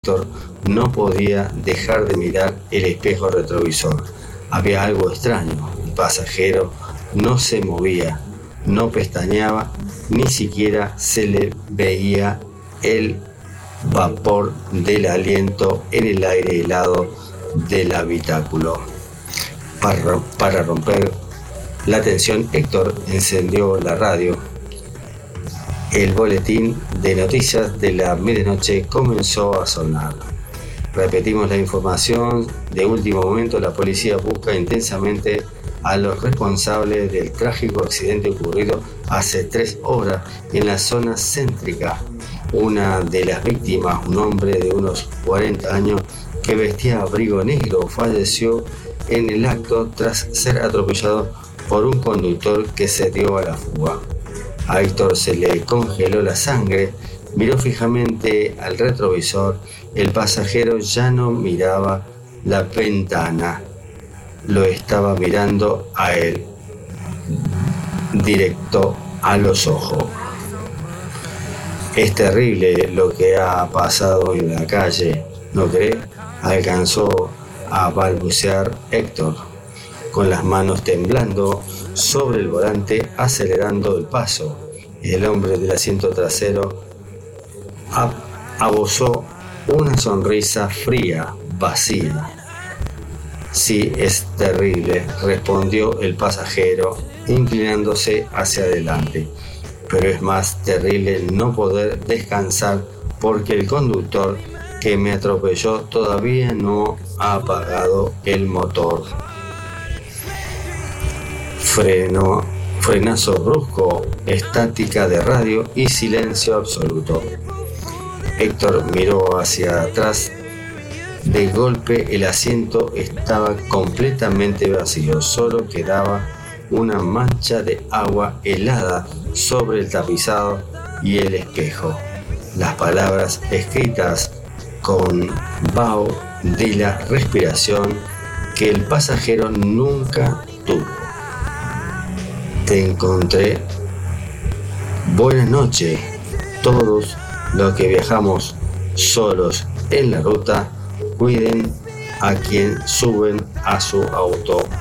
Héctor no podía dejar de mirar el espejo retrovisor. Había algo extraño. El pasajero no se movía, no pestañeaba, ni siquiera se le veía el vapor del aliento en el aire helado del habitáculo. Para romper la tensión, Héctor encendió la radio. El boletín de noticias de la medianoche comenzó a sonar. Repetimos la información de último momento. La policía busca intensamente a los responsables del trágico accidente ocurrido hace 3 horas en la zona céntrica. Una de las víctimas, un hombre de unos 40 años que vestía abrigo negro, falleció en el acto tras ser atropellado por un conductor que se dio a la fuga. A Héctor se le congeló la sangre, miró fijamente al retrovisor. El pasajero ya no miraba la ventana, lo estaba mirando a él, directo a los ojos. Es terrible lo que ha pasado en la calle, ¿no cree? Alcanzó a balbucear Héctor, con las manos temblando sobre el volante, acelerando el paso. El hombre del asiento trasero abozó una sonrisa fría, vacía. Sí, es terrible, respondió el pasajero, inclinándose hacia adelante. Pero es más terrible no poder descansar porque el conductor que me atropelló todavía no ha apagado el motor. Frenazo brusco, estática de radio y silencio absoluto. Héctor miró hacia atrás. De golpe el asiento estaba completamente vacío, solo quedaba una mancha de agua helada sobre el tapizado y el espejo. Las palabras escritas con vaho de la respiración que el pasajero nunca tuvo. Te encontré. Buenas noches. Todos los que viajamos solos en la ruta, cuiden a quien suben a su auto.